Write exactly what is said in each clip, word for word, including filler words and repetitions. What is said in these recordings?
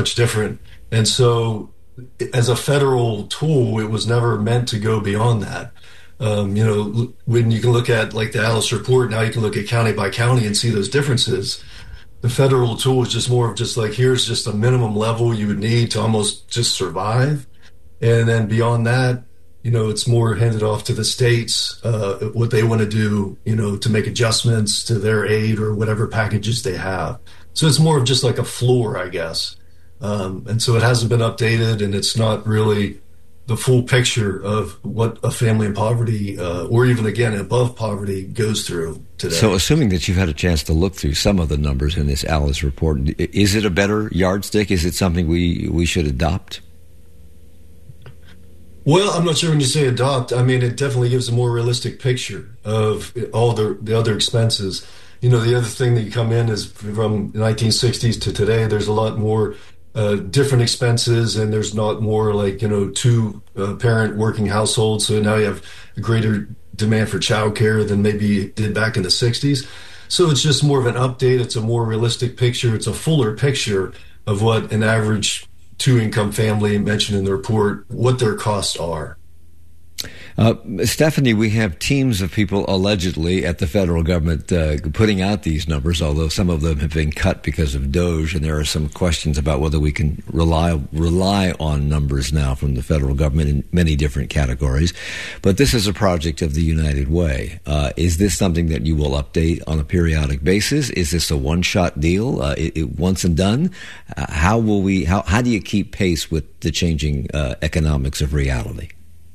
much different. And so as a federal tool, it was never meant to go beyond that. Um, you know, when you can look at like the ALICE report, now you can look at county by county and see those differences. The federal tool is just more of just like, here's just a minimum level you would need to almost just survive. And then beyond that, you know, it's more handed off to the states, uh, what they want to do, you know, to make adjustments to their aid or whatever packages they have. So it's more of just like a floor, I guess. Um, and so it hasn't been updated, and it's not really the full picture of what a family in poverty, uh, or even, again, above poverty, goes through today. So assuming that you've had a chance to look through some of the numbers in this ALICE report, is it a better yardstick? Is it something we, we should adopt? Well, I'm not sure when you say adopt. I mean, it definitely gives a more realistic picture of all the, the other expenses. You know, the other thing that you come in is from the nineteen sixties to today, there's a lot more uh, different expenses, and there's not more like, you know, two uh, parent working households. So now you have a greater demand for childcare than maybe it did back in the sixties. So it's just more of an update. It's a more realistic picture. It's a fuller picture of what an average two-income family mentioned in the report, what their costs are. Uh, Stephanie, we have teams of people allegedly at the federal government uh, putting out these numbers, although some of them have been cut because of DOGE, and there are some questions about whether we can rely rely on numbers now from the federal government in many different categories. But this is a project of the United Way. Uh, is this something that you will update on a periodic basis? Is this a one-shot deal, uh, it, it, once and done? Uh, how will we? How, how do you keep pace with the changing uh, economics of reality?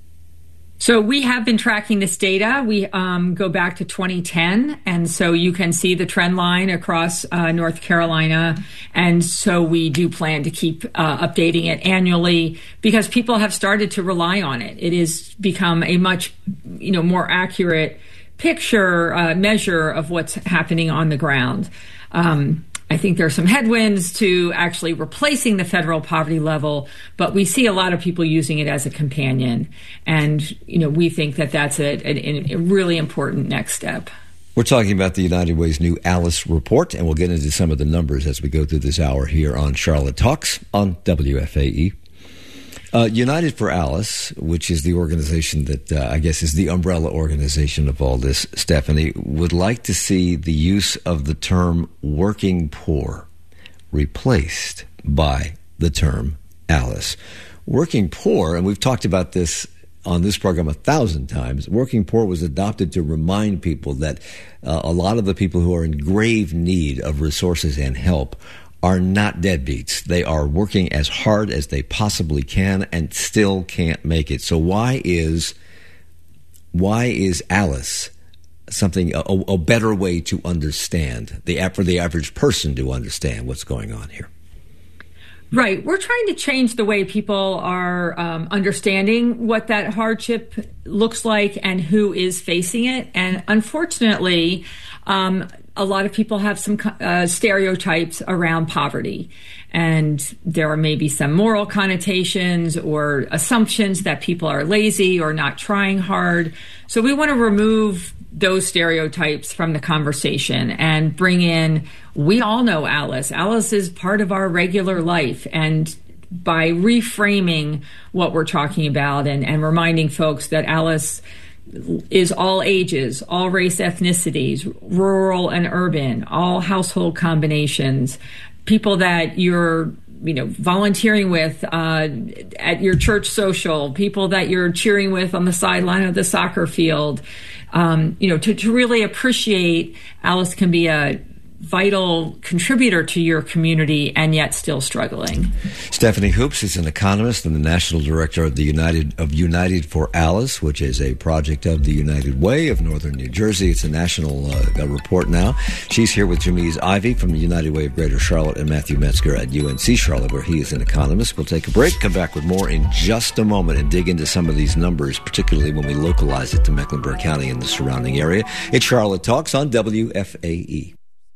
So we have been tracking this data. We um, go back to twenty ten, and so you can see the trend line across uh, North Carolina. And so we do plan to keep uh, updating it annually because people have started to rely on it. It has become a much, you know, more accurate picture, uh, measure of what's happening on the ground. Um, I think there are some headwinds to actually replacing the federal poverty level, but we see a lot of people using it as a companion. And, you know, we think that that's a, a, a really important next step. We're talking about the United Way's new ALICE report, and we'll get into some of the numbers as we go through this hour here on Charlotte Talks on W F A E. Uh, United for ALICE, which is the organization that uh, I guess is the umbrella organization of all this, Stephanie, would like to see the use of the term working poor replaced by the term ALICE. Working poor, and we've talked about this on this program a thousand times, working poor was adopted to remind people that uh, a lot of the people who are in grave need of resources and help are not deadbeats. They are working as hard as they possibly can and still can't make it. So why is why is ALICE something a, a better way to understand the for the average person to understand what's going on here? Right. We're trying to change the way people are um, understanding what that hardship looks like and who is facing it. And unfortunately, um, a lot of people have some uh, stereotypes around poverty, and there are maybe some moral connotations or assumptions that people are lazy or not trying hard. So we want to remove those stereotypes from the conversation and bring in, we all know ALICE. ALICE is part of our regular life, and by reframing what we're talking about and, and reminding folks that ALICE is all ages, all race ethnicities, rural and urban, all household combinations, people that you're, you know, volunteering with uh, at your church social, people that you're cheering with on the sideline of the soccer field. Um, you know, to, to really appreciate ALICE can be a vital contributor to your community and yet still struggling. Stephanie Hoops is an economist and the national director of the United of United for ALICE, which is a project of the United Way of Northern New Jersey. It's a national uh, report now. She's here with Jamiz Ivy from the United Way of Greater Charlotte and Matthew Metzger at U N C Charlotte, where he is an economist. We'll take a break, come back with more in just a moment and dig into some of these numbers, particularly when we localize it to Mecklenburg County and the surrounding area. It's Charlotte Talks on W F A E.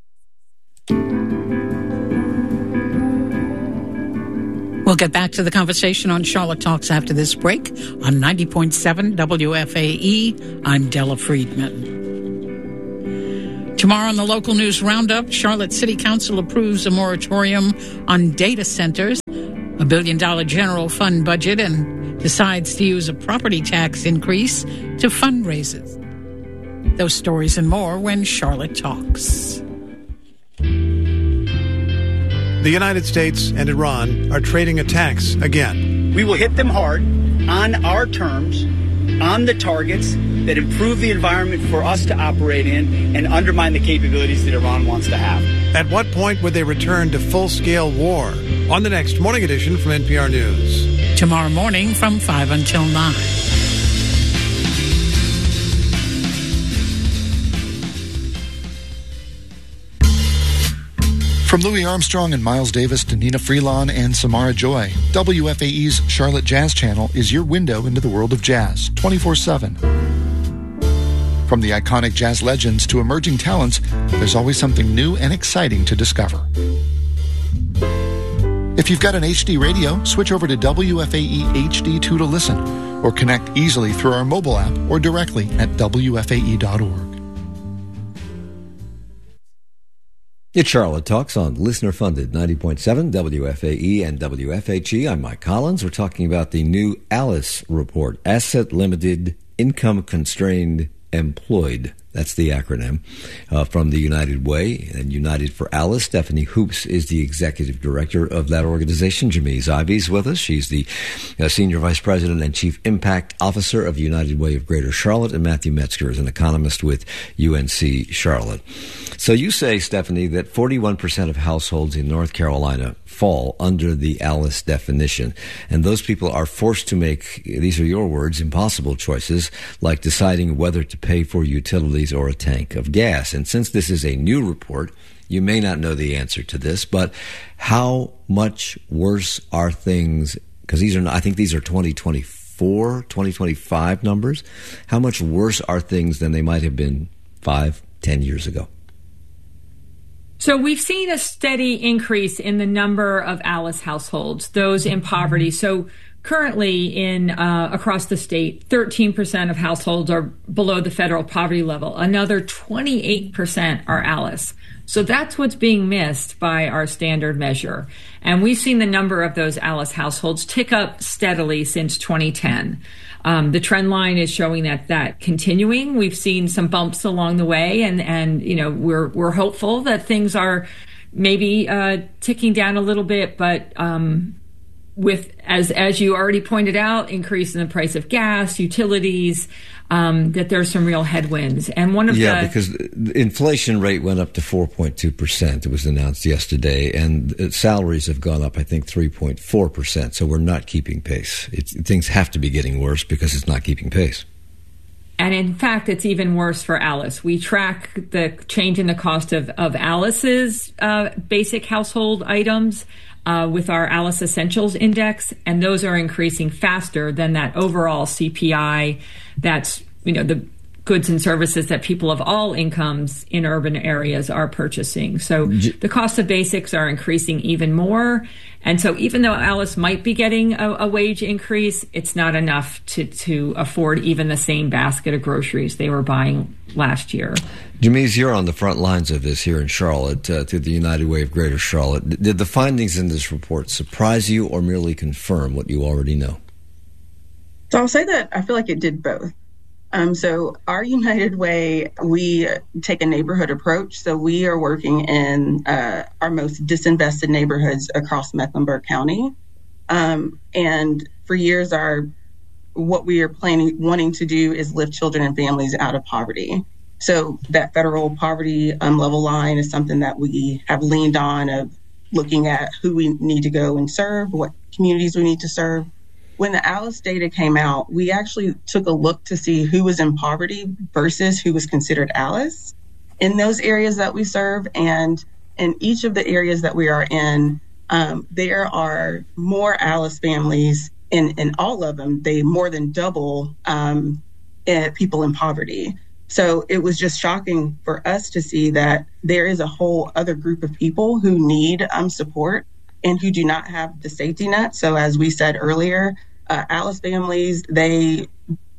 We'll get back to the conversation on Charlotte Talks after this break on ninety point seven W F A E. I'm Della Friedman. Tomorrow on the local news roundup, Charlotte City Council approves a moratorium on data centers, a billion dollar general fund budget, and decides to use a property tax increase to fundraisers. Those stories and more when Charlotte Talks. The United States and Iran are trading attacks again. We will hit them hard on our terms, on the targets that improve the environment for us to operate in and undermine the capabilities that Iran wants to have. At what point would they return to full-scale war? On the next Morning Edition from N P R News. Tomorrow morning from five until nine. From Louis Armstrong and Miles Davis to Nina Freelon and Samara Joy, W F A E's Charlotte Jazz Channel is your window into the world of jazz, twenty-four seven. From the iconic jazz legends to emerging talents, there's always something new and exciting to discover. If you've got an H D radio, switch over to W F A E H D two to listen, or connect easily through our mobile app or directly at W F A E dot org. It's Charlotte Talks on listener-funded ninety point seven W F A E and W F H E. I'm Mike Collins. We're talking about the new ALICE report, Asset Limited, Income Constrained, Employed. That's the acronym uh, from the United Way and United for Alice. Stephanie Hoops is the executive director of that organization. Jamise Ivy's with us. She's the uh, senior vice president and chief impact officer of United Way of Greater Charlotte. And Matthew Metzger is an economist with U N C Charlotte. So you say, Stephanie, that forty-one percent of households in North Carolina fall under the ALICE definition. And those people are forced to make, these are your words, impossible choices, like deciding whether to pay for utilities or a tank of gas. And since this is a new report, you may not know the answer to this, but how much worse are things, because these are, I think these are twenty twenty-four, twenty twenty-five numbers. How much worse are things than they might have been five, ten years ago? So we've seen a steady increase in the number of ALICE households, those in poverty. So currently in uh, across the state, thirteen percent of households are below the federal poverty level. Another twenty-eight percent are ALICE. So that's what's being missed by our standard measure. And we've seen the number of those ALICE households tick up steadily since twenty ten. Um, the trend line is showing that that continuing. We've seen some bumps along the way, and, and you know, we're we're hopeful that things are maybe uh, ticking down a little bit, but um, with, as as you already pointed out, increase in the price of gas, utilities, um, that there's some real headwinds. And one of yeah, the... because the inflation rate went up to four point two percent. It was announced yesterday, and salaries have gone up, I think, three point four percent. So we're not keeping pace. It's, things have to be getting worse because it's not keeping pace. And in fact, it's even worse for ALICE. We track the change in the cost of, of ALICE's uh, basic household items uh, with our ALICE Essentials Index, and those are increasing faster than that overall C P I. That's, you know, the goods and services that people of all incomes in urban areas are purchasing. So the cost of basics are increasing even more. And so even though ALICE might be getting a, a wage increase, it's not enough to, to afford even the same basket of groceries they were buying last year. Jamise, you're on the front lines of this here in Charlotte uh, through the United Way of Greater Charlotte. Did the findings in this report surprise you or merely confirm what you already know? So I'll say that I feel like it did both. Um, so our United Way, we take a neighborhood approach. So we are working in uh, our most disinvested neighborhoods across Mecklenburg County. Um, and for years, our what we are planning, wanting to do is lift children and families out of poverty. So that federal poverty um, level line is something that we have leaned on, of looking at who we need to go and serve, what communities we need to serve. When the ALICE data came out, we actually took a look to see who was in poverty versus who was considered ALICE in those areas that we serve. And in each of the areas that we are in, um, there are more ALICE families in, in all of them. They more than double um, uh, people in poverty. So it was just shocking for us to see that there is a whole other group of people who need um, support and who do not have the safety net. So as we said earlier, uh, ALICE families, they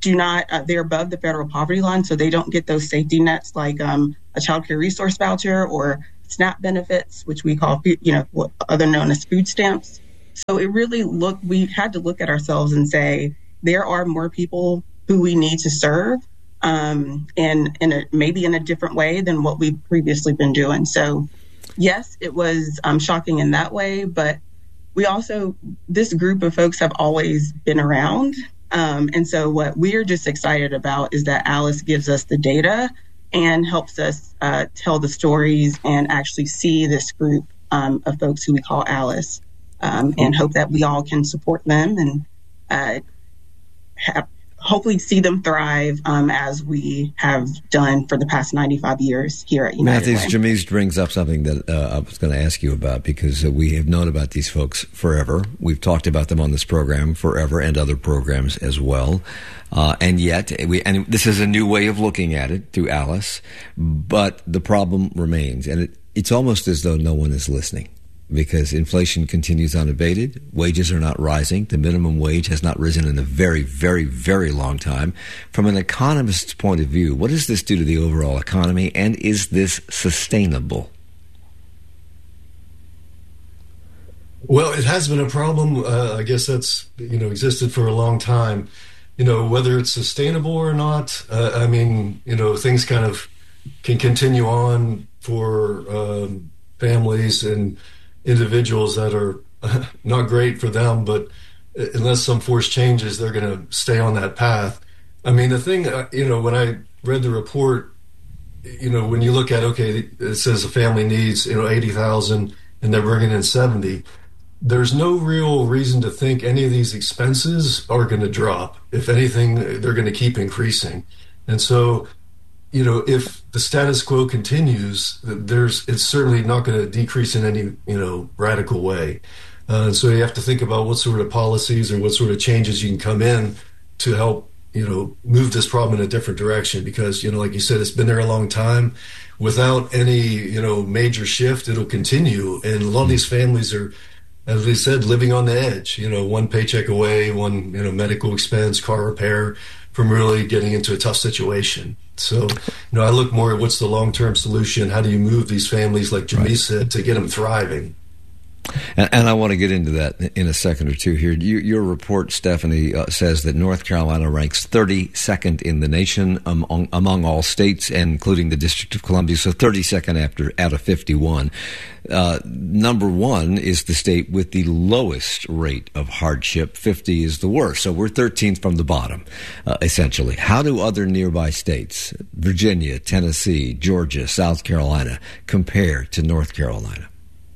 do not, uh, they're above the federal poverty line, so they don't get those safety nets like um, a child care resource voucher or SNAP benefits, which we call, you know, what other known as food stamps. So it really look, we had to look at ourselves and say, there are more people who we need to serve, um, and in a, maybe in a different way than what we've previously been doing. So yes, it was um, shocking in that way, but we also, this group of folks have always been around. Um, and so what we're just excited about is that Alice gives us the data and helps us uh, tell the stories and actually see this group um, of folks who we call Alice, um, and hope that we all can support them and uh, have, hopefully see them thrive um, as we have done for the past ninety-five years here at United Matthews, Way. Jamise brings up something that uh, I was going to ask you about, because uh, we have known about these folks forever. We've talked about them on this program forever and other programs as well. Uh, and yet, we, and this is a new way of looking at it through Alice, but the problem remains. And it, it's almost as though no one is listening, because inflation continues unabated. Wages are not rising. The minimum wage has not risen in a very, very, very long time. From an economist's point of view, what does this do to the overall economy, and is this sustainable? Well, it has been a problem. Uh, I guess that's, you know, existed for a long time. You know, whether it's sustainable or not, uh, I mean, you know, things kind of can continue on for um, families and individuals that are not great for them, but unless some force changes, they're going to stay on that path. I mean, the thing, you know, when I read the report, you know, when you look at, okay, it says a family needs, you know, eighty thousand and they're bringing in seventy, there's no real reason to think any of these expenses are going to drop. If anything, they're going to keep increasing. And so, you know, if the status quo continues, there's it's certainly not going to decrease in any, you know, radical way. Uh, so you have to think about what sort of policies or what sort of changes you can come in to help, you know, move this problem in a different direction. Because, you know, like you said, it's been there a long time. Without any, you know, major shift, it'll continue. And a lot of these families are, as we said, living on the edge, you know, one paycheck away, one, you know, medical expense, car repair, from really getting into a tough situation. So, you know, I look more at what's the long-term solution. How do you move these families, like Jamise right. said, to get them thriving? And, and I want to get into that in a second or two here. You, your report, Stephanie, uh, says that North Carolina ranks thirty-second in the nation among, among all states, including the District of Columbia, so thirty-second after, out of fifty-one. Uh, number one is the state with the lowest rate of hardship. fifty is the worst. So we're thirteenth from the bottom, uh, essentially. How do other nearby states, Virginia, Tennessee, Georgia, South Carolina, compare to North Carolina?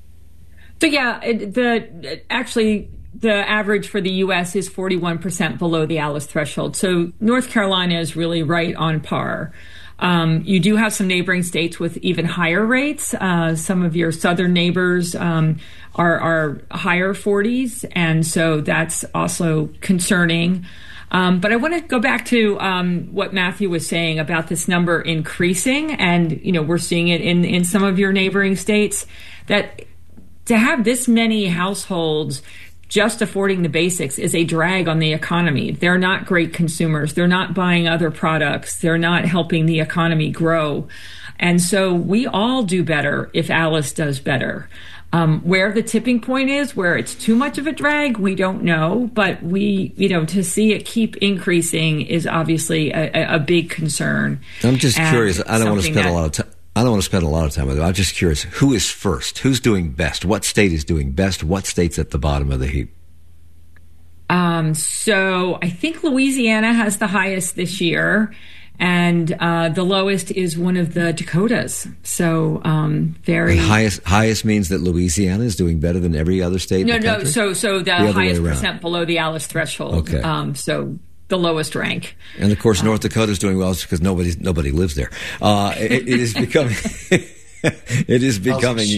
So yeah, it, the actually the average for the U S is forty-one percent below the Alice threshold. So North Carolina is really right on par. Um, you do have some neighboring states with even higher rates. Uh, some of your southern neighbors um, are, are higher forties, and so that's also concerning. Um, but I want to go back to um, what Matthew was saying about this number increasing, and you know we're seeing it in in some of your neighboring states. That to have this many households just affording the basics is a drag on the economy. They're not great consumers. They're not buying other products. They're not helping the economy grow. And so we all do better if Alice does better. Um, where the tipping point is, where it's too much of a drag, we don't know. But we, you know, to see it keep increasing is obviously a, a big concern. I'm just curious. I don't want to spend that, a lot of time. I don't want to spend a lot of time with it. I'm just curious, who is first? Who's doing best? What state is doing best? What state's at the bottom of the heap? Um, so I think Louisiana has the highest this year, and uh, the lowest is one of the Dakotas. So um, very... And highest highest means that Louisiana is doing better than every other state no, in the no, country? No, so, so the, the highest percent below the Alice threshold. Okay. Um, so... the lowest rank. And of course, North Dakota is doing well because nobody nobody lives there. Uh, it, it is becoming it is becoming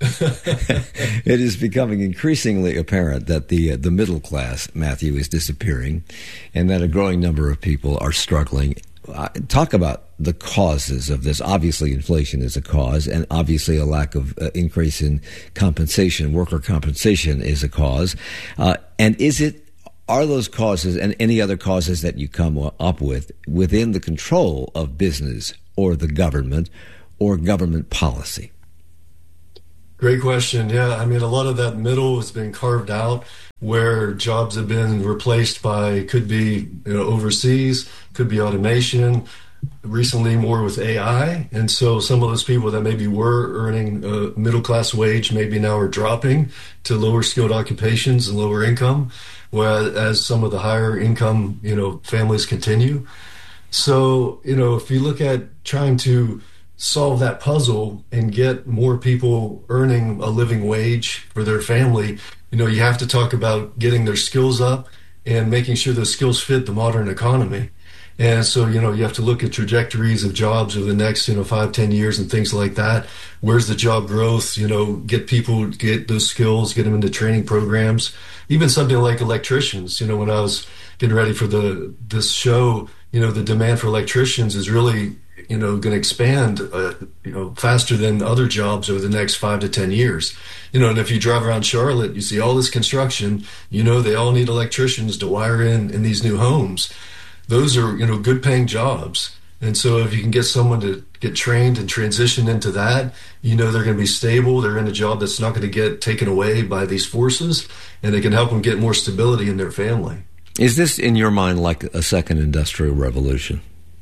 it is becoming increasingly apparent that the uh, the middle class, Matthew, is disappearing, and that a growing number of people are struggling. Uh, talk about the causes of this. Obviously, inflation is a cause, and obviously a lack of uh, increase in compensation, worker compensation, is a cause. Uh, and is it are those causes and any other causes that you come up with within the control of business or the government or government policy? Great question. Yeah, I mean, a lot of that middle has been carved out where jobs have been replaced by, could be, you know, overseas, could be automation, recently more with A I. And so some of those people that maybe were earning a middle-class wage maybe now are dropping to lower skilled occupations and lower income, whereas some of the higher income, you know, families continue. So, you know, if you look at trying to solve that puzzle and get more people earning a living wage for their family, you know, you have to talk about getting their skills up and making sure those skills fit the modern economy. And so, you know, you have to look at trajectories of jobs over the next, you know, five, ten years and things like that. Where's the job growth? You know, get people, get those skills, get them into training programs. Even something like electricians. You know, when I was getting ready for the this show, you know, the demand for electricians is really, you know, going to expand, uh, you know, faster than other jobs over the next five to ten years. You know, and if you drive around Charlotte, you see all this construction. You know, they all need electricians to wire in in these new homes. Those are, you know, good paying jobs. And so if you can get someone to get trained and transition into that, you know, they're going to be stable. They're in a job that's not going to get taken away by these forces, and it can help them get more stability in their family. Is this, in your mind, like a second industrial revolution?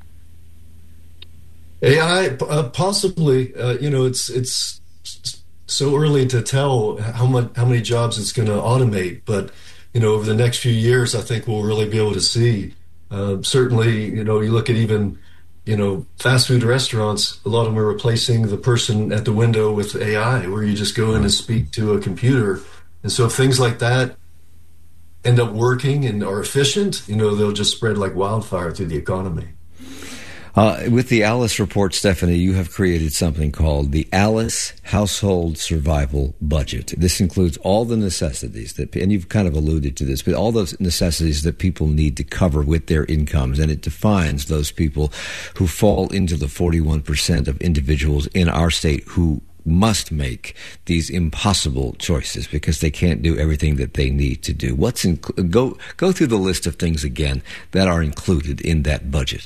A I, uh, possibly. Uh, you know, it's it's so early to tell how much how many jobs it's going to automate. But, you know, over the next few years, I think we'll really be able to see. Uh, certainly, you know, you look at even, you know, fast food restaurants, a lot of them are replacing the person at the window with A I, where you just go in and speak to a computer. And so if things like that end up working and are efficient, you know, they'll just spread like wildfire through the economy. Uh, with the Alice Report, Stephanie, you have created something called the Alice Household Survival Budget. This includes all the necessities that, and you've kind of alluded to this, but all those necessities that people need to cover with their incomes, and it defines those people who fall into the forty-one percent of individuals in our state who must make these impossible choices because they can't do everything that they need to do. What's in, go go through the list of things again that are included in that budget.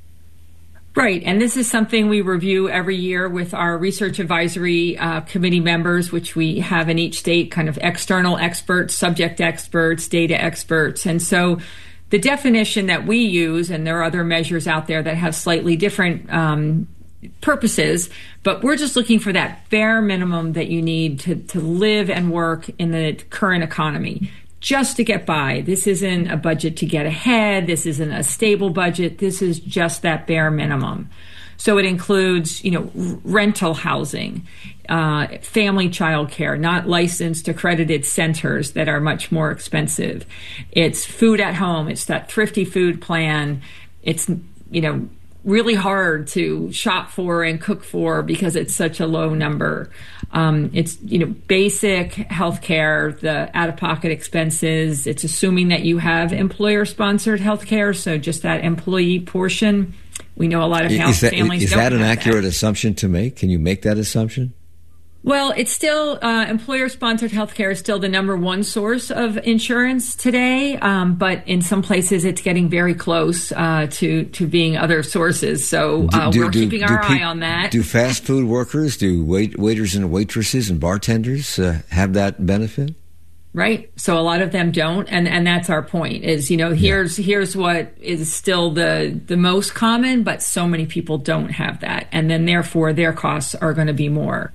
Right. And this is something we review every year with our research advisory uh, committee members, which we have in each state, kind of external experts, subject experts, data experts. And so the definition that we use, and there are other measures out there that have slightly different um, purposes, but we're just looking for that bare minimum that you need to, to live and work in the current economy. Just to get by. This isn't a budget to get ahead. This isn't a stable budget. This is just that bare minimum. So it includes, you know, rental housing, uh, family child care, not licensed accredited centers that are much more expensive. It's food at home. It's that thrifty food plan. It's, you know, really hard to shop for and cook for because it's such a low number. Um, it's, you know, basic health care, the out-of-pocket expenses. It's assuming that you have employer-sponsored health care, so just that employee portion. We know a lot of is that, families is don't that an have accurate that. assumption to make? Can you make that assumption? Well, it's still, uh, employer-sponsored healthcare is still the number one source of insurance today, um, but in some places it's getting very close uh, to, to being other sources. So uh, do, we're do, keeping do, our do eye pe- on that. Do fast food workers, do wait, waiters and waitresses and bartenders uh, have that benefit? Right. So a lot of them don't. And, and that's our point is, you know, here's yeah. here's what is still the, the most common, but so many people don't have that. And then therefore their costs are going to be more.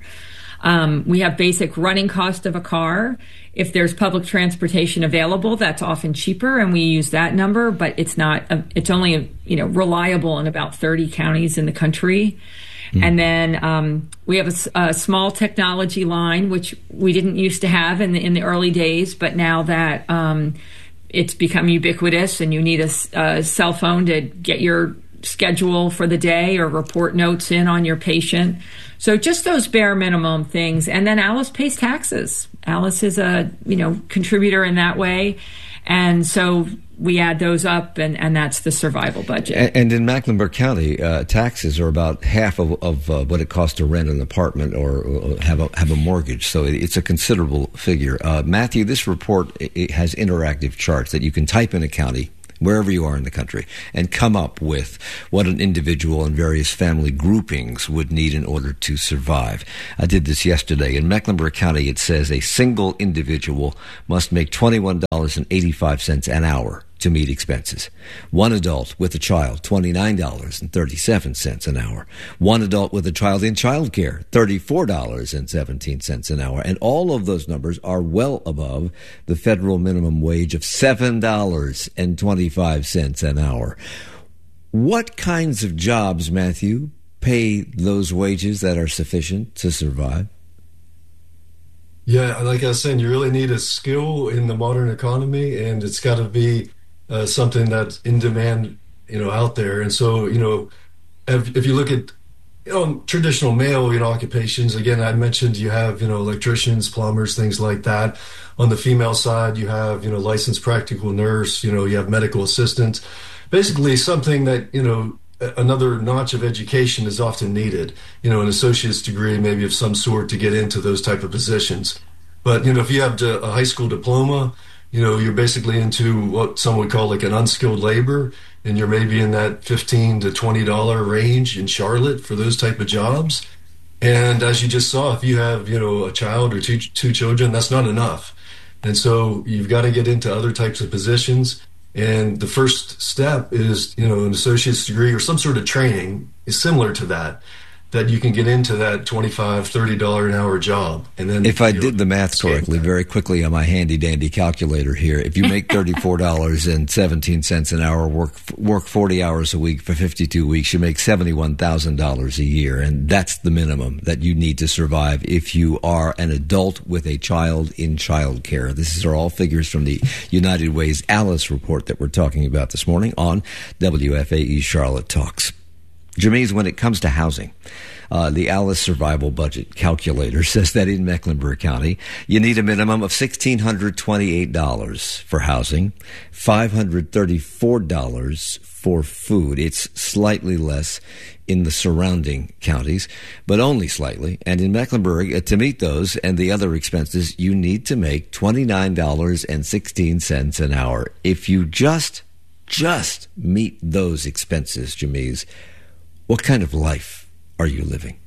Um, we have basic running cost of a car. If there's public transportation available, that's often cheaper, and we use that number, but it's not, a, it's only, a, you know, reliable in about thirty counties in the country. Mm. And then um, we have a, a small technology line, which we didn't used to have in the, in the early days, but now that um, it's become ubiquitous and you need a, a cell phone to get your schedule for the day or report notes in on your patient. So just those bare minimum things. And then Alice pays taxes. Alice is a, you know, contributor in that way. And so we add those up, and, and that's the survival budget. And, and in Mecklenburg County, uh, taxes are about half of, of uh, what it costs to rent an apartment or, or have a have a mortgage. So it's a considerable figure. Uh, Matthew, this report it has interactive charts that you can type in a county, wherever you are in the country, and come up with what an individual and various family groupings would need in order to survive. I did this yesterday. In Mecklenburg County, it says a single individual must make twenty-one dollars and eighty-five cents an hour to meet expenses. One adult with a child, twenty-nine dollars and thirty-seven cents an hour. One adult with a child in childcare, thirty-four dollars and seventeen cents an hour. And all of those numbers are well above the federal minimum wage of seven dollars and twenty-five cents an hour. What kinds of jobs, Matthew, pay those wages that are sufficient to survive? Yeah, like I was saying, you really need a skill in the modern economy, and it's got to be uh, something that's in demand, you know, out there. And so, you know, if, if you look at, you know, traditional male, you know, occupations, again, I mentioned you have, you know, electricians, plumbers, things like that. On the female side, you have, you know, licensed practical nurse, you know, you have medical assistants. Basically something that, you know, another notch of education is often needed, you know, an associate's degree maybe of some sort to get into those type of positions. But, you know, if you have a high school diploma, you know, you're basically into what some would call like an unskilled labor, and you're maybe in that fifteen to twenty dollars range in Charlotte for those type of jobs. And as you just saw, if you have, you know, a child or two, two children, that's not enough. And so you've got to get into other types of positions. And the first step is, you know, an associate's degree or some sort of training is similar to that, that you can get into that twenty-five dollars, thirty dollars an hour job. And then, if I did the math correctly, very quickly on my handy-dandy calculator here, if you make thirty-four dollars and seventeen cents an hour, work work forty hours a week for fifty-two weeks, you make seventy-one thousand dollars a year. And that's the minimum that you need to survive if you are an adult with a child in childcare. These are all figures from the United Way's Alice report that we're talking about this morning on W F A E Charlotte Talks. Jameez, when it comes to housing, uh, the Alice Survival Budget Calculator says that in Mecklenburg County, you need a minimum of one thousand six hundred twenty-eight dollars for housing, five hundred thirty-four dollars for food. It's slightly less in the surrounding counties, but only slightly. And in Mecklenburg, uh, to meet those and the other expenses, you need to make twenty-nine dollars and sixteen cents an hour. If you just, just meet those expenses, Jameez, what kind of life are you living?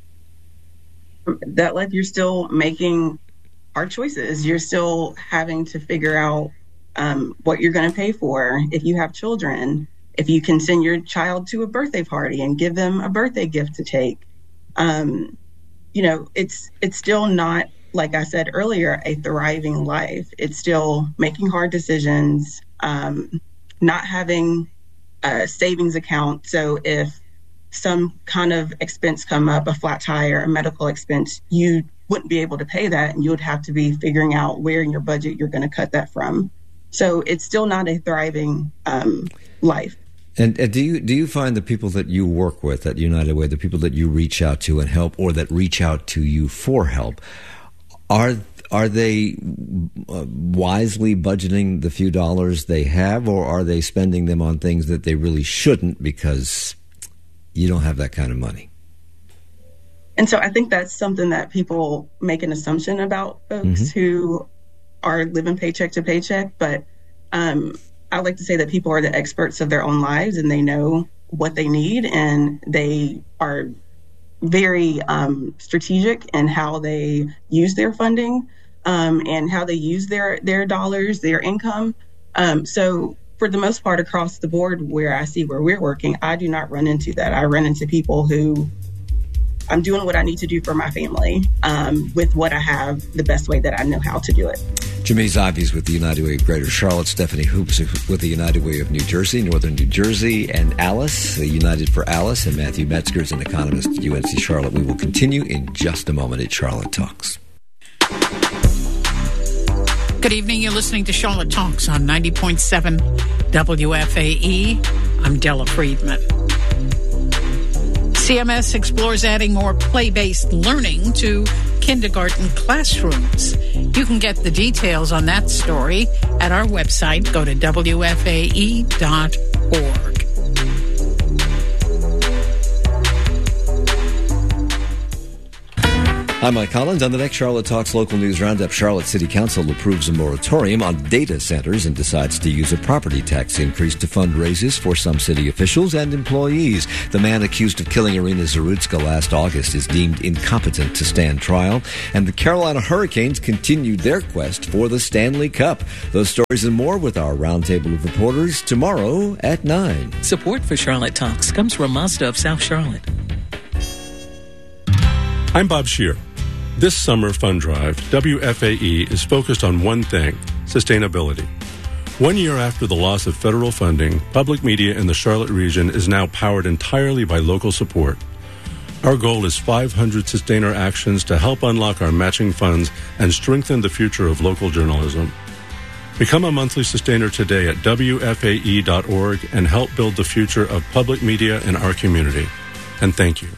That life, you're still making hard choices. You're still having to figure out um, what you're going to pay for. If you have children, if you can send your child to a birthday party and give them a birthday gift to take, um, you know, it's it's still not, like I said earlier, a thriving life. It's still making hard decisions, um, not having a savings account. So if some kind of expense come up, a flat tire, a medical expense, you wouldn't be able to pay that, and you would have to be figuring out where in your budget you're going to cut that from. So it's still not a thriving um, life. And, and do you do you find the people that you work with at United Way, the people that you reach out to and help, or that reach out to you for help, are are they uh, wisely budgeting the few dollars they have, or are they spending them on things that they really shouldn't because you don't have that kind of money? And so I think that's something that people make an assumption about folks mm-hmm. who are living paycheck to paycheck. But um, I like to say that people are the experts of their own lives, and they know what they need, and they are very um, strategic in how they use their funding um, and how they use their, their dollars, their income. Um, so for the most part, across the board, where I see where we're working, I do not run into that. I run into people who, I'm doing what I need to do for my family um, with what I have, the best way that I know how to do it. Jameez Ives with the United Way of Greater Charlotte, Stephanie Hoops with the United Way of New Jersey, Northern New Jersey, and Alice, the United for Alice, and Matthew Metzger is an economist at U N C Charlotte. We will continue in just a moment at Charlotte Talks. Good evening. You're listening to Charlotte Talks on ninety point seven W F A E. I'm Della Friedman. C M S explores adding more play-based learning to kindergarten classrooms. You can get the details on that story at our website. Go to W F A E dot org. I'm Mike Collins. On the next Charlotte Talks Local News Roundup, Charlotte City Council approves a moratorium on data centers and decides to use a property tax increase to fund raises for some city officials and employees. The man accused of killing Irina Zarutska last August is deemed incompetent to stand trial. And the Carolina Hurricanes continued their quest for the Stanley Cup. Those stories and more with our roundtable of reporters tomorrow at nine. Support for Charlotte Talks comes from Mazda of South Charlotte. I'm Bob Scheer. This summer fund drive, W F A E is focused on one thing, sustainability. One year after the loss of federal funding, public media in the Charlotte region is now powered entirely by local support. Our goal is five hundred sustainer actions to help unlock our matching funds and strengthen the future of local journalism. Become a monthly sustainer today at W F A E dot org and help build the future of public media in our community. And thank you.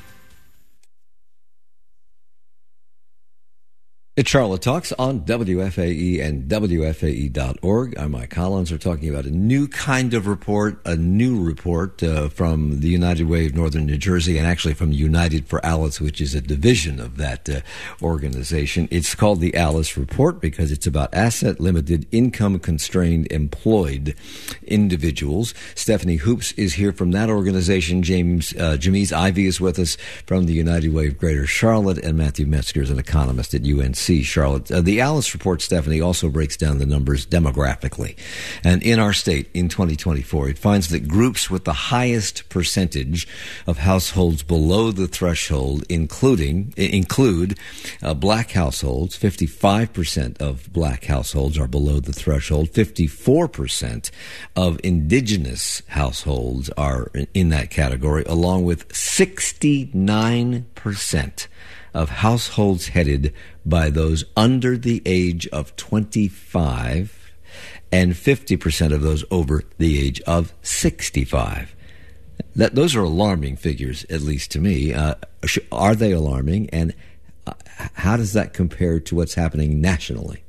It's Charlotte Talks on W F A E and W F A E dot org. I'm Mike Collins. We're talking about a new kind of report, a new report uh, from the United Way of Northern New Jersey, and actually from United for Alice, which is a division of that uh, organization. It's called the Alice Report because it's about asset-limited, income-constrained, employed individuals. Stephanie Hoops is here from that organization. James uh, Jamise Ivey is with us from the United Way of Greater Charlotte, and Matthew Metzger is an economist at U N C Charlotte. Uh, the Alice Report, Stephanie, also breaks down the numbers demographically. And in our state, in twenty twenty-four, it finds that groups with the highest percentage of households below the threshold, including include uh, black households. fifty-five percent of black households are below the threshold. fifty-four percent of indigenous households are in that category, along with sixty-nine percent of households headed by those under the age of twenty-five and fifty percent of those over the age of sixty-five. That, those are alarming figures, at least to me. Uh, are they alarming, and uh, how does that compare to what's happening nationally?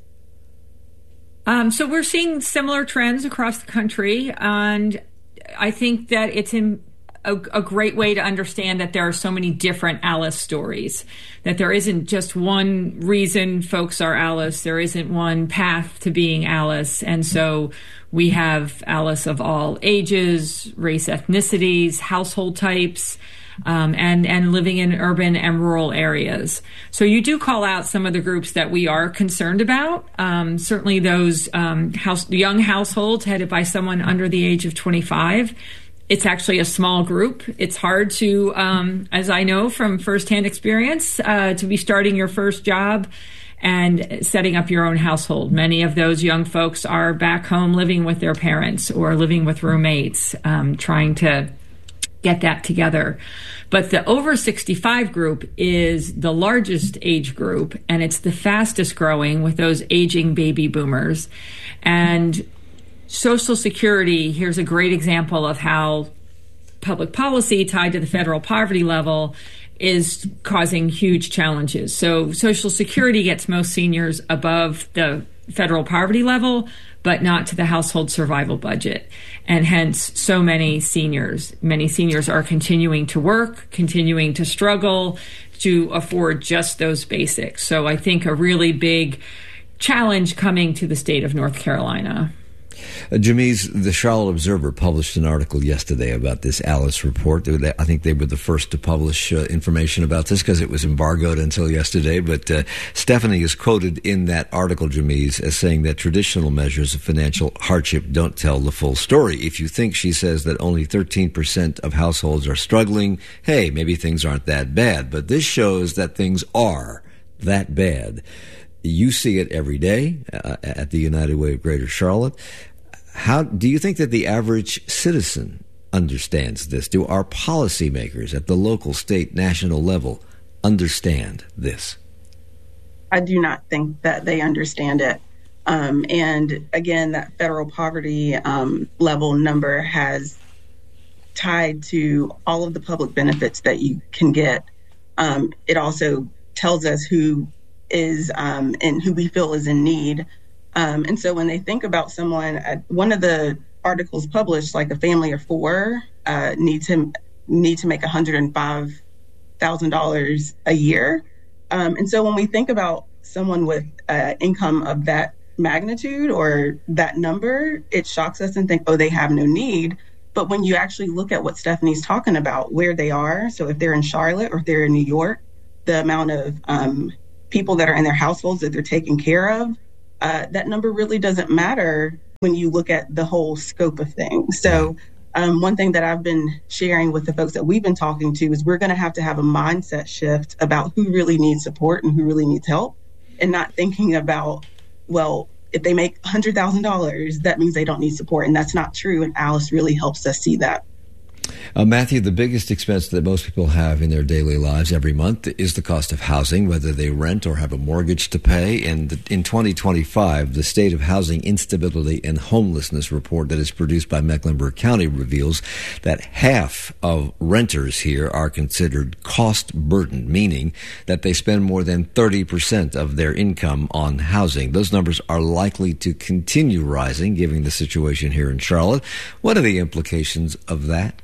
Um, so we're seeing similar trends across the country, and I think that it's in A, a great way to understand that there are so many different Alice stories, that there isn't just one reason folks are Alice, there isn't one path to being Alice. And so we have Alice of all ages, race, ethnicities, household types, um, and, and living in urban and rural areas. So you do call out some of the groups that we are concerned about. Um, certainly those um, house, young households headed by someone under the age of twenty-five. It's actually a small group. It's hard to, um, as I know from firsthand experience, uh, to be starting your first job and setting up your own household. Many of those young folks are back home living with their parents or living with roommates, um, trying to get that together. But the over sixty-five group is the largest age group, and it's the fastest growing with those aging baby boomers. And Social Security, here's a great example of how public policy tied to the federal poverty level is causing huge challenges. So Social Security gets most seniors above the federal poverty level, but not to the household survival budget. And hence, so many seniors, many seniors are continuing to work, continuing to struggle to afford just those basics. So I think a really big challenge coming to the state of North Carolina. Uh, Jamise, the Charlotte Observer published an article yesterday about this Alice report. I think they were the first to publish uh, information about this because it was embargoed until yesterday. But uh, Stephanie is quoted in that article, Jamise, as saying that traditional measures of financial hardship don't tell the full story. If you think, she says, that only thirteen percent of households are struggling, hey, maybe things aren't that bad. But this shows that things are that bad. You see it every day uh, at the United Way of Greater Charlotte. How do you think that the average citizen understands this? Do our policymakers at the local, state, national level understand this? I do not think that they understand it. Um, and again, that federal poverty um, level number has tied to all of the public benefits that you can get. Um, it also tells us who is um, and who we feel is in need. Um, and so when they think about someone, uh, one of the articles published, like a family of four uh, need to need to make one hundred five thousand dollars a year. Um, and so when we think about someone with uh, income of that magnitude or that number, it shocks us and think, oh, they have no need. But when you actually look at what Stephanie's talking about, where they are, so if they're in Charlotte or if they're in New York, the amount of um, people that are in their households that they're taking care of, uh, that number really doesn't matter when you look at the whole scope of things. So um, one thing that I've been sharing with the folks that we've been talking to is we're going to have to have a mindset shift about who really needs support and who really needs help, and not thinking about, well, if they make one hundred thousand dollars, that means they don't need support. And that's not true. And Alice really helps us see that. Uh, Matthew, the biggest expense that most people have in their daily lives every month is the cost of housing, whether they rent or have a mortgage to pay. And in twenty twenty-five, the State of Housing Instability and Homelessness report that is produced by Mecklenburg County reveals that half of renters here are considered cost burdened, meaning that they spend more than thirty percent of their income on housing. Those numbers are likely to continue rising, given the situation here in Charlotte. What are the implications of that?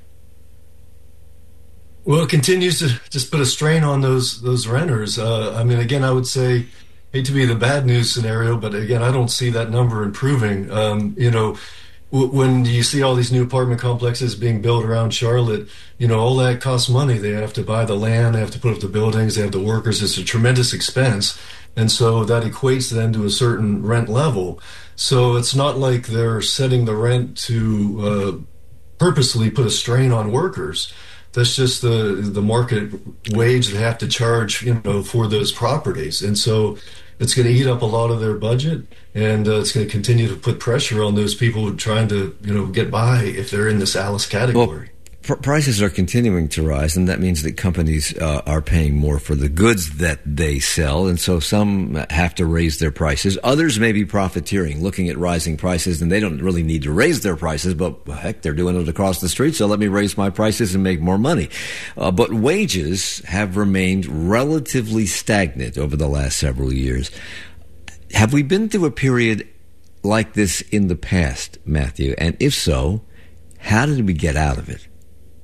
Well, it continues to just put a strain on those those renters. Uh, I mean, again, I would say, hate to be the bad news scenario, but again, I don't see that number improving. Um, you know, w- when you see all these new apartment complexes being built around Charlotte, you know, all that costs money. They have to buy the land, they have to put up the buildings, they have the workers. It's a tremendous expense. And so that equates then to a certain rent level. So it's not like they're setting the rent to uh, purposely put a strain on workers. That's just the the market wage they have to charge, you know, for those properties. And so it's going to eat up a lot of their budget, and uh, it's going to continue to put pressure on those people trying to, you know, get by if they're in this Alice category. Well, pr- prices are continuing to rise, and that means that companies uh, are paying more for the goods that they sell, and so some have to raise their prices. Others may be profiteering, looking at rising prices, and they don't really need to raise their prices, but heck, they're doing it across the street, so let me raise my prices and make more money. Uh, but wages have remained relatively stagnant over the last several years. Have we been through a period like this in the past, Matthew? And if so, how did we get out of it?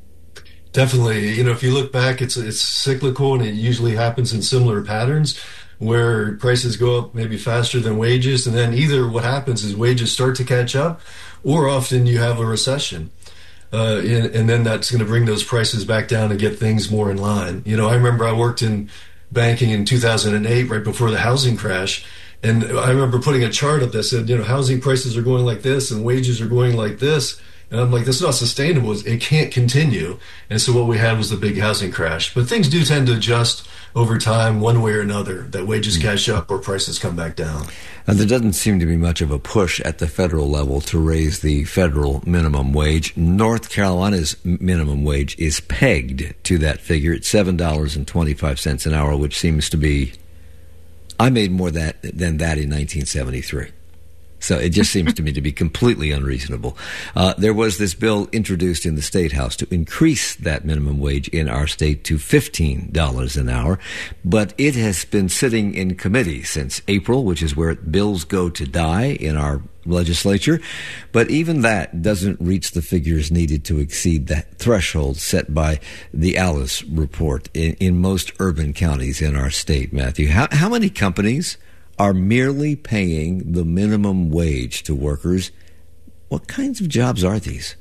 Definitely. You know, if you look back, it's it's cyclical, and it usually happens in similar patterns where prices go up maybe faster than wages. And then either what happens is wages start to catch up, or often you have a recession. Uh, and, and then that's going to bring those prices back down and get things more in line. You know, I remember I worked in banking in two thousand eight, right before the housing crash. And I remember putting a chart up that said, you know, housing prices are going like this and wages are going like this. And I'm like, this is not sustainable. It can't continue. And so what we had was the big housing crash. But things do tend to adjust over time one way or another, that wages catch up or prices come back down. And there doesn't seem to be much of a push at the federal level to raise the federal minimum wage. North Carolina's minimum wage is pegged to that figure at seven dollars and twenty-five cents an hour, which seems to be, I made more that than that in nineteen seventy-three. So it just seems to me to be completely unreasonable. Uh, there was this bill introduced in the State House to increase that minimum wage in our state to fifteen dollars an hour, but it has been sitting in committee since April, which is where bills go to die in our legislature. But even that doesn't reach the figures needed to exceed that threshold set by the Alice report in, in most urban counties in our state, Matthew. How, how many companies are merely paying the minimum wage to workers? What kinds of jobs are these?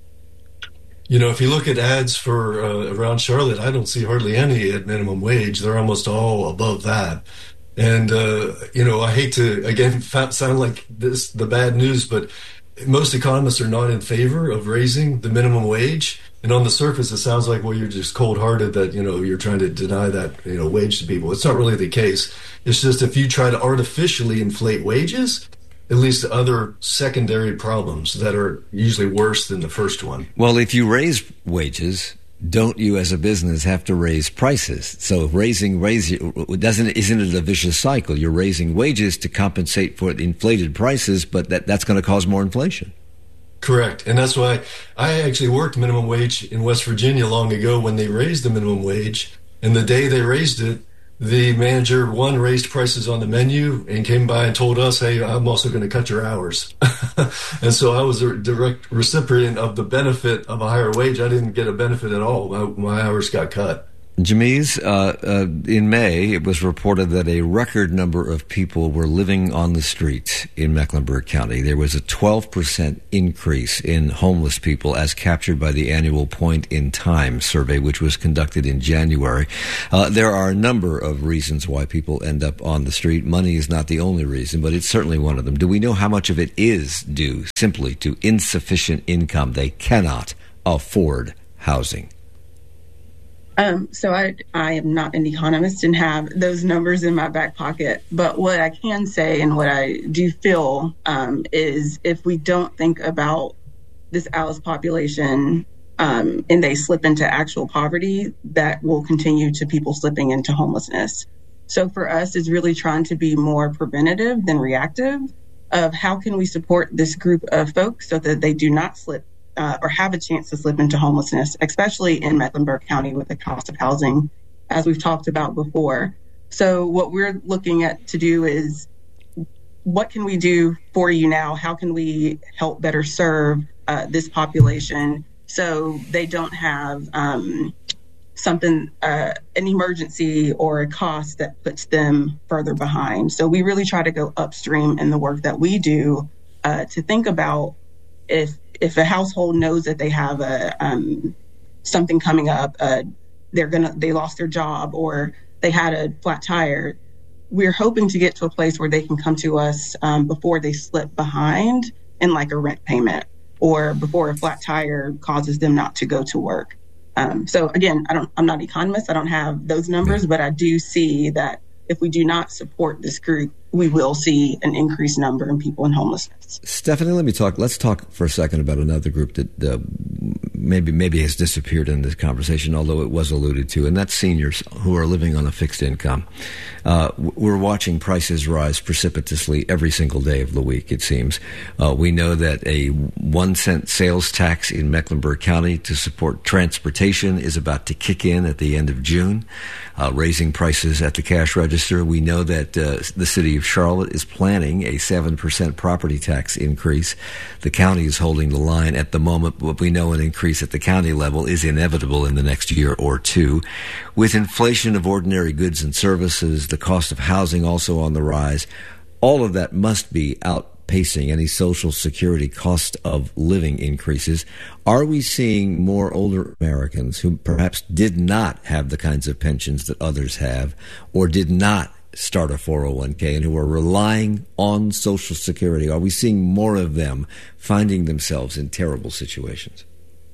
You know, if you look at ads for uh, around Charlotte, I don't see hardly any at minimum wage. They're almost all above that. And, uh, you know, I hate to, again, sound like this the bad news, but most economists are not in favor of raising the minimum wage. And on the surface, it sounds like, well, you're just cold-hearted that, you know, you're trying to deny that, you know, wage to people. It's not really the case. It's just if you try to artificially inflate wages, it leads to other secondary problems that are usually worse than the first one. Well, if you raise wages, don't you as a business have to raise prices? So raising, raise, doesn't, isn't it a vicious cycle? You're raising wages to compensate for the inflated prices, but that, that's going to cause more inflation. Correct. And that's why I actually worked minimum wage in West Virginia long ago when they raised the minimum wage. And the day they raised it, the manager, one, raised prices on the menu and came by and told us, hey, I'm also going to cut your hours. And so I was a direct recipient of the benefit of a higher wage. I didn't get a benefit at all. My, my hours got cut. Jameez, uh, uh, in May, it was reported that a record number of people were living on the streets in Mecklenburg County. There was a twelve percent increase in homeless people as captured by the annual Point in Time survey, which was conducted in January. Uh, there are a number of reasons why people end up on the street. Money is not the only reason, but it's certainly one of them. Do we know how much of it is due simply to insufficient income? They cannot afford housing. Um, so I, I am not an economist and have those numbers in my back pocket. But what I can say and what I do feel um, is if we don't think about this Alice population um, and they slip into actual poverty, that will continue to people slipping into homelessness. So for us, it's really trying to be more preventative than reactive of how can we support this group of folks so that they do not slip Uh, or have a chance to slip into homelessness, especially in Mecklenburg County with the cost of housing, as we've talked about before. So what we're looking at to do is, what can we do for you now? How can we help better serve uh, this population so they don't have um, something, uh, an emergency or a cost that puts them further behind? So we really try to go upstream in the work that we do uh, to think about if If a household knows that they have a um, something coming up, uh, they're gonna they lost their job or they had a flat tire, we're hoping to get to a place where they can come to us um, before they slip behind in like a rent payment or before a flat tire causes them not to go to work. Um, so again, I don't I'm not an economist. I don't have those numbers, but I do see that if we do not support this group, we will see an increased number in people in homelessness. Stephanie, let me talk. Let's talk for a second about another group that uh, maybe maybe has disappeared in this conversation, although it was alluded to, and that's seniors who are living on a fixed income. Uh, we're watching prices rise precipitously every single day of the week, it seems. Uh, we know that a one cent sales tax in Mecklenburg County to support transportation is about to kick in at the end of June, uh, raising prices at the cash register. We know that uh, the city of Charlotte is planning a seven percent property tax increase. The county is holding the line at the moment, but we know an increase at the county level is inevitable in the next year or two. With inflation of ordinary goods and services, the cost of housing also on the rise, all of that must be outpacing any Social Security cost of living increases. Are we seeing more older Americans who perhaps did not have the kinds of pensions that others have or did not start a four oh one k and who are relying on Social Security? Are we seeing more of them finding themselves in terrible situations?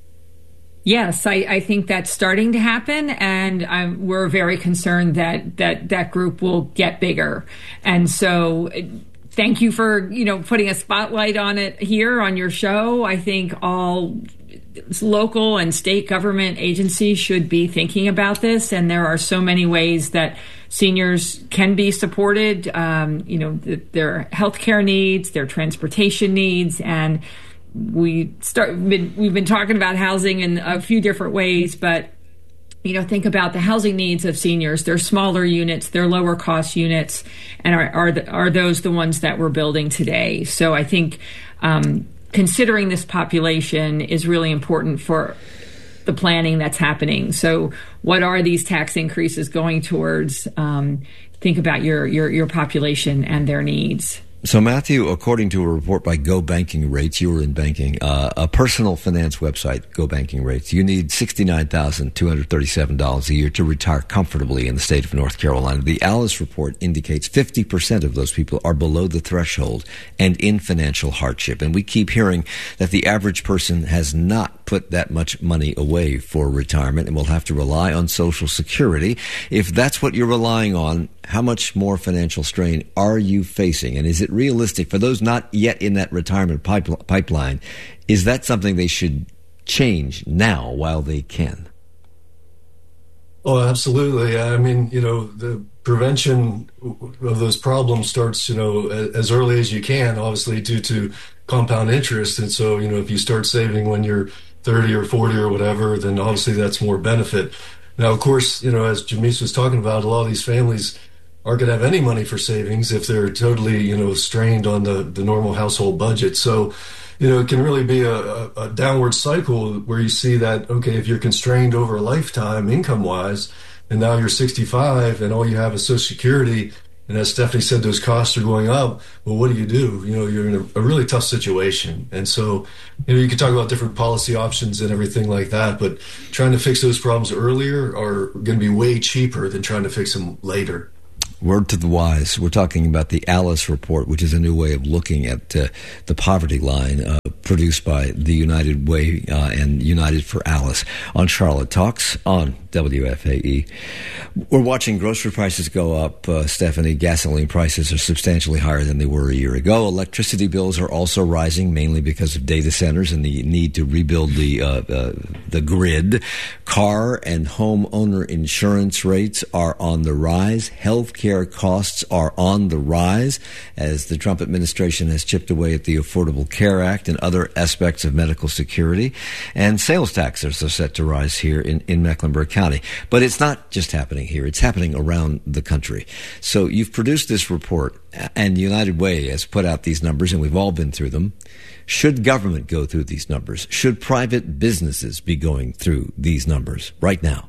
Yes, I, I think that's starting to happen, and I'm, we're very concerned that, that that group will get bigger. And so thank you for, you know, putting a spotlight on it here on your show. I think all local and state government agencies should be thinking about this, and there are so many ways that seniors can be supported, um, you know, the, their healthcare needs, their transportation needs, and we start. Been, we've been talking about housing in a few different ways, but you know, think about the housing needs of seniors. They're smaller units, they're lower cost units, and are are, the, are those the ones that we're building today? So I think um, considering this population is really important for the planning that's happening. So what are these tax increases going towards? Um, think about your, your, your population and their needs. So, Matthew, according to a report by Go Banking Rates, you were in banking, uh, a personal finance website, Go Banking Rates, you need sixty-nine thousand two hundred thirty-seven dollars a year to retire comfortably in the state of North Carolina. The Alice report indicates fifty percent of those people are below the threshold and in financial hardship. And we keep hearing that the average person has not put that much money away for retirement and will have to rely on Social Security. If that's what you're relying on, how much more financial strain are you facing? And is it realistic for those not yet in that retirement pipeline? Is that something they should change now while they can? Oh, absolutely. I mean, you know, the prevention of those problems starts, you know, as early as you can, obviously due to compound interest. And so, you know, if you start saving when you're thirty or forty or whatever, then obviously that's more benefit. Now, of course, you know, as Jameis was talking about, a lot of these families aren't going to have any money for savings if they're totally, you know, strained on the, the normal household budget. So, you know, it can really be a, a, a downward cycle where you see that, okay, if you're constrained over a lifetime income-wise, and now you're sixty-five and all you have is Social Security, and as Stephanie said, those costs are going up, well, what do you do? You know, you're in a, a really tough situation. And so, you know, you can talk about different policy options and everything like that, but trying to fix those problems earlier are going to be way cheaper than trying to fix them later. Word to the wise. We're talking about the ALICE report, which is a new way of looking at uh, the poverty line, uh, produced by the United Way uh, and United for Alice on Charlotte Talks on W F A E. We're watching grocery prices go up. Uh, Stephanie, gasoline prices are substantially higher than they were a year ago. Electricity bills are also rising, mainly because of data centers and the need to rebuild the uh, uh, the grid. Car and home owner insurance rates are on the rise. Healthcare costs are on the rise as the Trump administration has chipped away at the Affordable Care Act and other aspects of medical security. And sales taxes are set to rise here in, in Mecklenburg County. But it's not just happening here. It's happening around the country. So you've produced this report, and United Way has put out these numbers, and we've all been through them. Should government go through these numbers? Should private businesses be going through these numbers right now?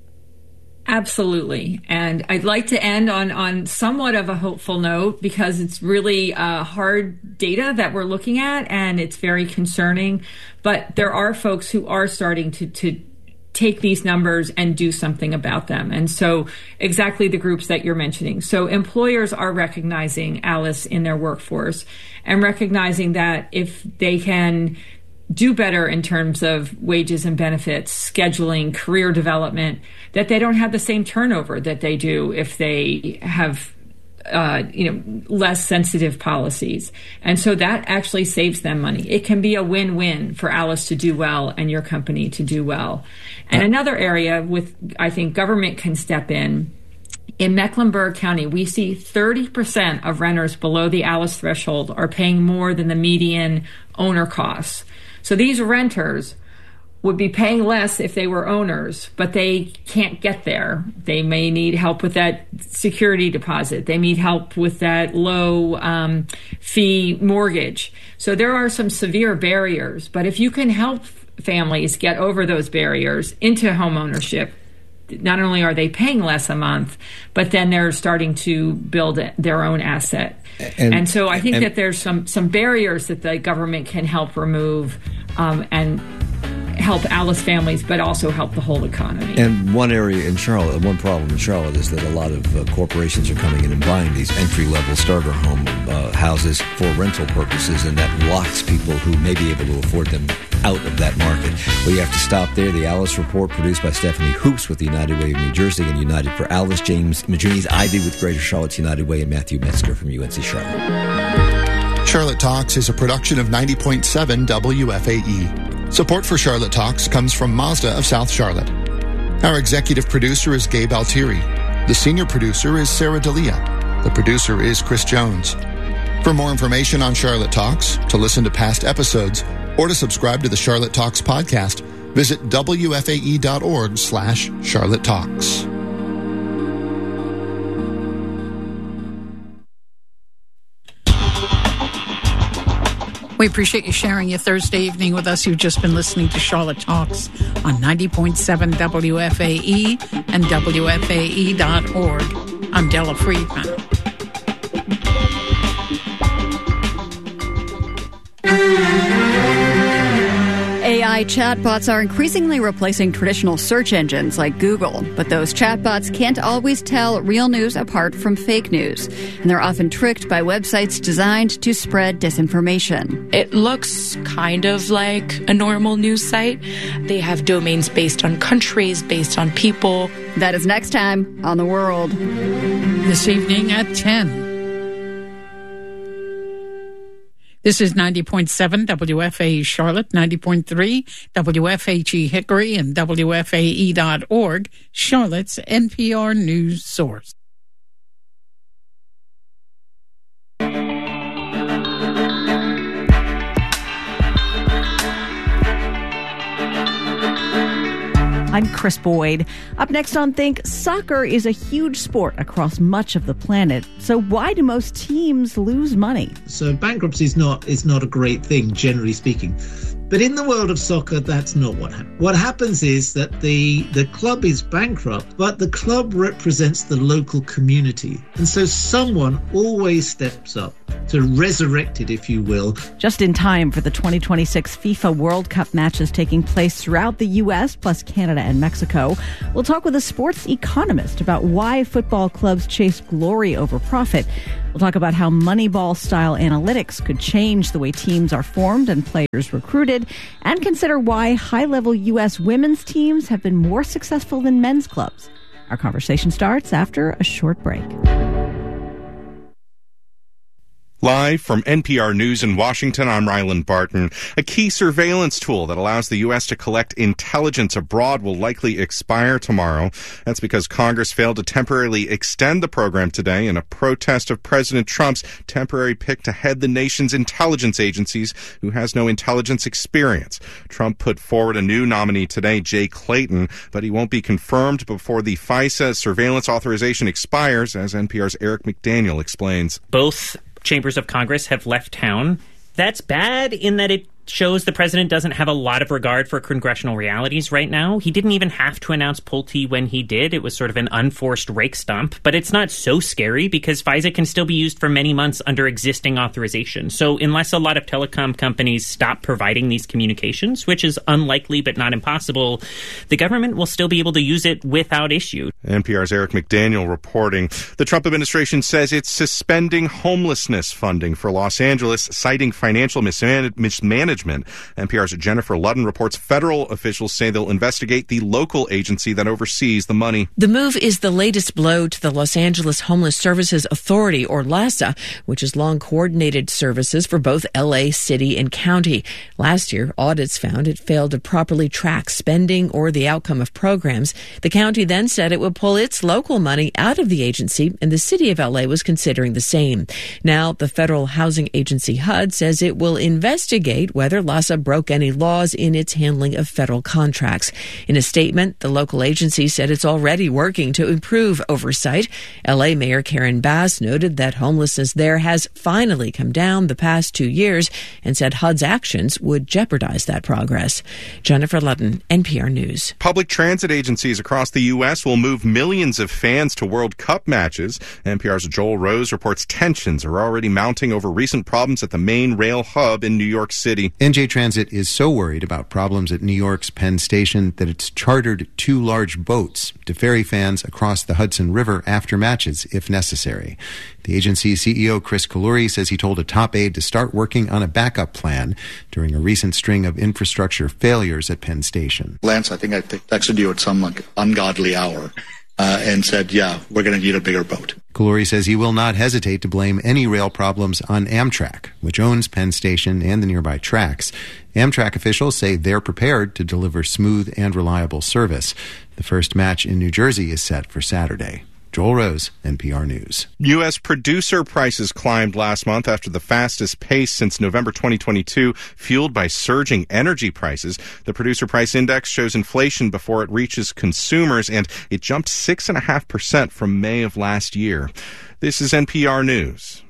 Absolutely. And I'd like to end on, on somewhat of a hopeful note, because it's really uh, hard data that we're looking at, and it's very concerning. But there are folks who are starting to, to take these numbers and do something about them. And so exactly the groups that you're mentioning. So employers are recognizing ALICE in their workforce and recognizing that if they can do better in terms of wages and benefits, scheduling, career development, that they don't have the same turnover that they do if they have uh, you know, less sensitive policies. And so that actually saves them money. It can be a win-win for ALICE to do well and your company to do well. And another area with, I think government can step in, in Mecklenburg County, we see thirty percent of renters below the ALICE threshold are paying more than the median owner costs. So these renters would be paying less if they were owners, but they can't get there. They may need help with that security deposit. They need help with that low um, fee mortgage. So there are some severe barriers. But if you can help families get over those barriers into home ownership, not only are they paying less a month, but then they're starting to build their own asset. And, and so I think and, that there's some, some barriers that the government can help remove um, and help ALICE families, but also help the whole economy. And one area in Charlotte, one problem in Charlotte is that a lot of uh, corporations are coming in and buying these entry-level starter home uh, houses for rental purposes, and that locks people who may be able to afford them out of that market. Well, you have to stop there. The ALICE report produced by Stephanie Hoops with the United Way of New Jersey and United for Alice, James Majuni's Ivy with Greater Charlotte's United Way, and Matthew Metzger from U N C Charlotte. Charlotte Talks is a production of ninety point seven W F A E. Support for Charlotte Talks comes from Mazda of South Charlotte. Our executive producer is Gabe Altieri. The senior producer is Sarah D'Elia. The producer is Chris Jones. For more information on Charlotte Talks, to listen to past episodes, or to subscribe to the Charlotte Talks podcast, visit W F A E dot org slash Charlotte Talks. We appreciate you sharing your Thursday evening with us. You've just been listening to Charlotte Talks on ninety point seven W F A E and W F A E dot org. I'm Della Friedman. A I chatbots are increasingly replacing traditional search engines like Google, but those chatbots can't always tell real news apart from fake news, and they're often tricked by websites designed to spread disinformation. It looks kind of like a normal news site. They have domains based on countries, based on people. That is next time on The World. This evening at ten. This is ninety point seven W F A E Charlotte, ninety point three W F H E Hickory, and W F A E dot org, Charlotte's N P R news source. I'm Chris Boyd. Up next on Think, soccer is a huge sport across much of the planet. So why do most teams lose money? So bankruptcy is not, is not a great thing, generally speaking. But in the world of soccer, that's not what happens. What happens is that the, the club is bankrupt, but the club represents the local community. And so someone always steps up to resurrect it, if you will. Just in time for the twenty twenty-six FIFA World Cup matches taking place throughout the U S, plus Canada and Mexico. We'll talk with a sports economist about why football clubs chase glory over profit. We'll talk about how Moneyball-style analytics could change the way teams are formed and players recruited, and consider why high-level U S women's teams have been more successful than men's clubs. Our conversation starts after a short break. Live from N P R News in Washington, I'm Ryland Barton. A key surveillance tool that allows the U S to collect intelligence abroad will likely expire tomorrow. That's because Congress failed to temporarily extend the program today in a protest of President Trump's temporary pick to head the nation's intelligence agencies, who has no intelligence experience. Trump put forward a new nominee today, Jay Clayton, but he won't be confirmed before the FISA surveillance authorization expires, as N P R's Eric McDaniel explains. Both chambers of Congress have left town. That's bad in that it shows the president doesn't have a lot of regard for congressional realities right now. He didn't even have to announce Pulte when he did. It was sort of an unforced rake stump, but it's not so scary because FISA can still be used for many months under existing authorization. So unless a lot of telecom companies stop providing these communications, which is unlikely but not impossible, the government will still be able to use it without issue. N P R's Eric McDaniel reporting. The Trump administration says it's suspending homelessness funding for Los Angeles, citing financial misman- mismanagement. N P R's Jennifer Ludden reports federal officials say they'll investigate the local agency that oversees the money. The move is the latest blow to the Los Angeles Homeless Services Authority, or LAHSA, which has long coordinated services for both L A city and county. Last year, audits found it failed to properly track spending or the outcome of programs. The county then said it would pull its local money out of the agency, and the city of L A was considering the same. Now, the federal housing agency H U D says it will investigate whether whether LAHSA broke any laws in its handling of federal contracts. In a statement, the local agency said it's already working to improve oversight. L A Mayor Karen Bass noted that homelessness there has finally come down the past two years and said H U D's actions would jeopardize that progress. Jennifer Ludden, N P R News. Public transit agencies across the U S will move millions of fans to World Cup matches. N P R's Joel Rose reports tensions are already mounting over recent problems at the main rail hub in New York City. N J Transit is so worried about problems at New York's Penn Station that it's chartered two large boats to ferry fans across the Hudson River after matches, if necessary. The agency's C E O, Chris Kaluri, says he told a top aide to start working on a backup plan during a recent string of infrastructure failures at Penn Station. Lance, I think I texted you at some like, ungodly hour. Uh, and said, yeah, we're going to need a bigger boat. Kaluri says he will not hesitate to blame any rail problems on Amtrak, which owns Penn Station and the nearby tracks. Amtrak officials say they're prepared to deliver smooth and reliable service. The first match in New Jersey is set for Saturday. Joel Rose, N P R News. U S producer prices climbed last month after the fastest pace since November twenty twenty-two, fueled by surging energy prices. The producer price index shows inflation before it reaches consumers, and it jumped six point five percent from May of last year. This is N P R News.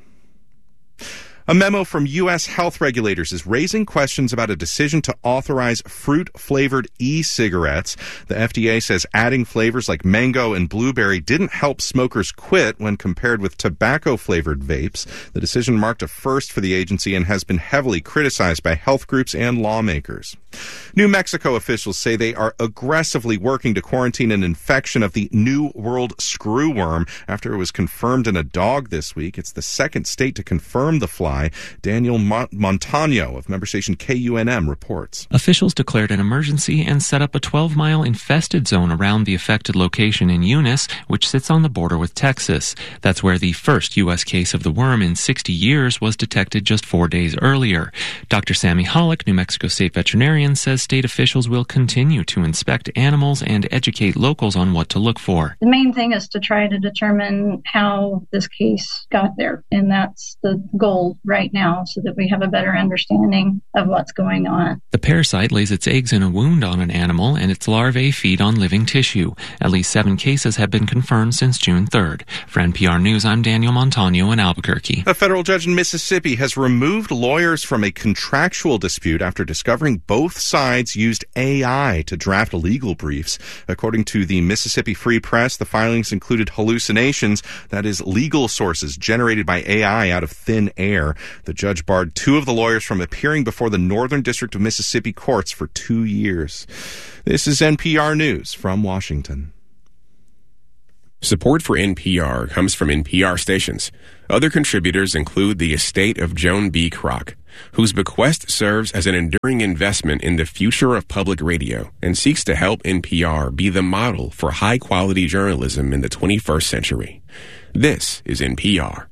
A memo from U S health regulators is raising questions about a decision to authorize fruit-flavored e-cigarettes. The F D A says adding flavors like mango and blueberry didn't help smokers quit when compared with tobacco-flavored vapes. The decision marked a first for the agency and has been heavily criticized by health groups and lawmakers. New Mexico officials say they are aggressively working to quarantine an infection of the New World screwworm after it was confirmed in a dog this week. It's the second state to confirm the fly. Daniel Montano of member station K U N M reports. Officials declared an emergency and set up a twelve-mile infested zone around the affected location in Eunice, which sits on the border with Texas. That's where the first U S case of the worm in sixty years was detected just four days earlier. Doctor Sammy Hollick, New Mexico State veterinarian, says state officials will continue to inspect animals and educate locals on what to look for. The main thing is to try to determine how this case got there, and that's the goal right now, so that we have a better understanding of what's going on. The parasite lays its eggs in a wound on an animal, and its larvae feed on living tissue. At least seven cases have been confirmed since June third. For N P R News, I'm Daniel Montano in Albuquerque. A federal judge in Mississippi has removed lawyers from a contractual dispute after discovering both sides used A I to draft legal briefs. According to the Mississippi Free Press, the filings included hallucinations, that is, legal sources generated by A I out of thin air. The judge barred two of the lawyers from appearing before the Northern District of Mississippi courts for two years. This is N P R News from Washington. Support for N P R comes from N P R stations. Other contributors include the estate of Joan B. Kroc, whose bequest serves as an enduring investment in the future of public radio and seeks to help N P R be the model for high-quality journalism in the twenty-first century. This is N P R.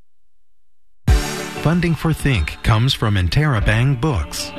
Funding for Think comes from Interabang Books.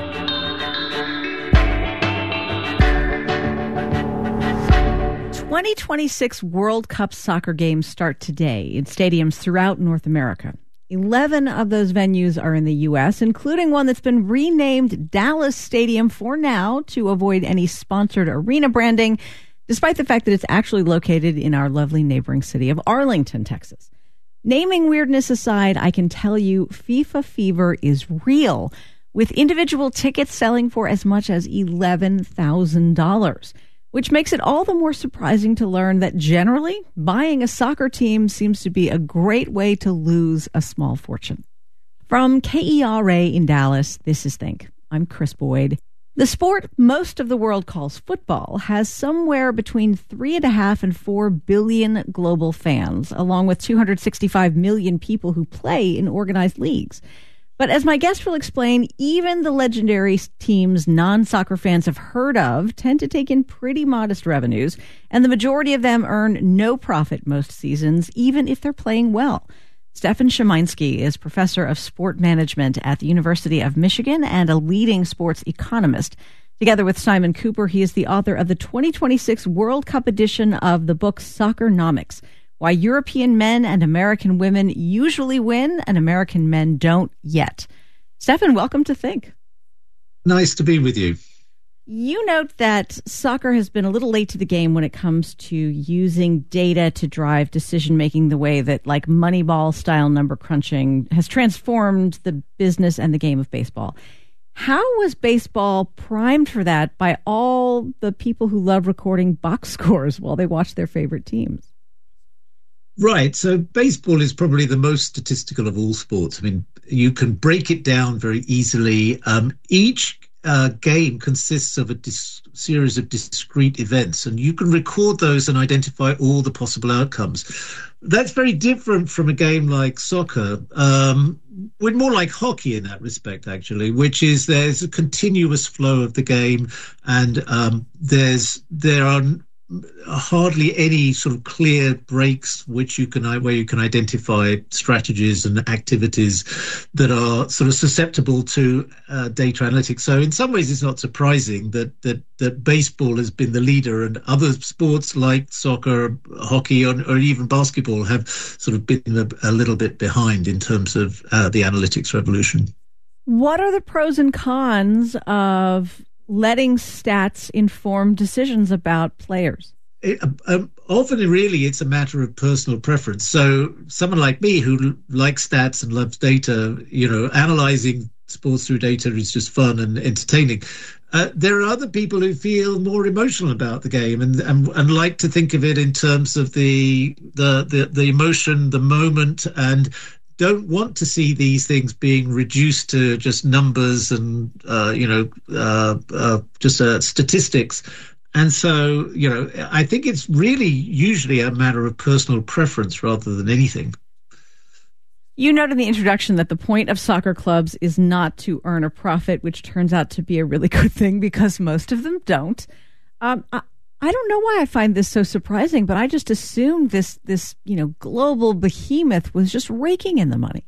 twenty twenty-six World Cup soccer games start today in stadiums throughout North America. eleven of those venues are in the U S, including one that's been renamed Dallas Stadium for now to avoid any sponsored arena branding, despite the fact that it's actually located in our lovely neighboring city of Arlington, Texas. Naming weirdness aside, I can tell you FIFA fever is real, with individual tickets selling for as much as eleven thousand dollars. Which makes it all the more surprising to learn that generally, buying a soccer team seems to be a great way to lose a small fortune. From K E R A in Dallas, this is Think. I'm Chris Boyd. The sport most of the world calls football has somewhere between three and a half and four billion global fans, along with two hundred sixty-five million people who play in organized leagues. But as my guest will explain, even the legendary teams non-soccer fans have heard of tend to take in pretty modest revenues, and the majority of them earn no profit most seasons, even if they're playing well. Stefan Szymański is professor of sport management at the University of Michigan and a leading sports economist. Together with Simon Cooper, he is the author of the twenty twenty-six World Cup edition of the book Soccernomics: Why European Men and American Women Usually Win and American Men Don't Yet. Stefan, welcome to Think. Nice to be with you. You note that soccer has been a little late to the game when it comes to using data to drive decision-making the way that, like, Moneyball-style number crunching has transformed the business and the game of baseball. How was baseball primed for that by all the people who love recording box scores while they watch their favorite teams? Right. So baseball is probably the most statistical of all sports. I mean, you can break it down very easily. Um, each uh, game consists of a dis- series of discrete events, and you can record those and identify all the possible outcomes. That's very different from a game like soccer. Um, we're more like hockey in that respect, actually, which is there's a continuous flow of the game, and um, there's there are hardly any sort of clear breaks which you can where you can identify strategies and activities that are sort of susceptible to uh, data analytics. So in some ways it's not surprising that that that baseball has been the leader, and other sports like soccer, hockey, or, or even basketball have sort of been a, a little bit behind in terms of uh, the analytics revolution. What are the pros and cons of letting stats inform decisions about players? It, um, often, really, it's a matter of personal preference. So someone like me who likes stats and loves data, you know, analyzing sports through data is just fun and entertaining. Uh, there are other people who feel more emotional about the game and, and and like to think of it in terms of the the the, the emotion, the moment, and don't want to see these things being reduced to just numbers and, uh, you know, uh, uh, just uh, statistics. And so, you know, I think it's really usually a matter of personal preference rather than anything. You note in the introduction that the point of soccer clubs is not to earn a profit, which turns out to be a really good thing because most of them don't. Um, I, I don't know why I find this so surprising, but I just assumed this, this, you know, global behemoth was just raking in the money.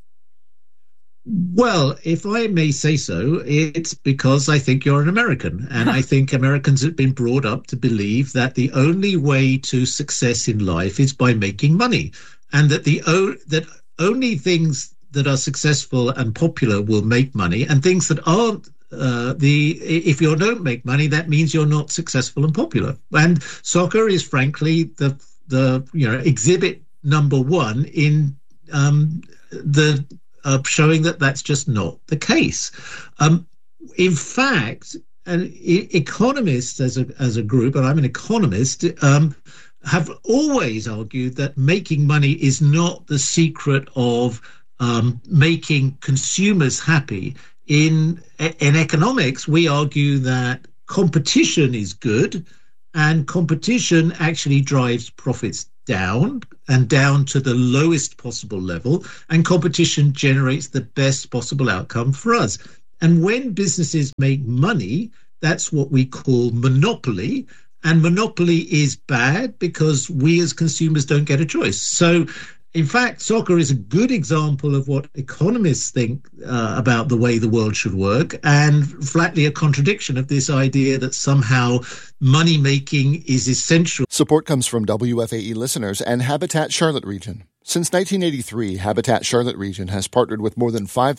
Well, if I may say so, it's because I think you're an American. And I think Americans have been brought up to believe that the only way to success in life is by making money. And that the o- that only things that are successful and popular will make money, and things that aren't uh, the if you don't make money, that means you're not successful and popular. And soccer is frankly the the you know exhibit number one in um, the uh, showing that that's just not the case. Um, in fact, and economists as a as a group, and I'm an economist, um, have always argued that making money is not the secret of um, making consumers happy. In in economics, we argue that competition is good, and competition actually drives profits down and down to the lowest possible level, and competition generates the best possible outcome for us. And when businesses make money, that's what we call monopoly. And monopoly is bad because we as consumers don't get a choice. So, in fact, soccer is a good example of what economists think uh, about the way the world should work, and flatly a contradiction of this idea that somehow money making is essential. Support comes from W F A E listeners and Habitat Charlotte Region. Since nineteen eighty-three, Habitat Charlotte Region has partnered with more than five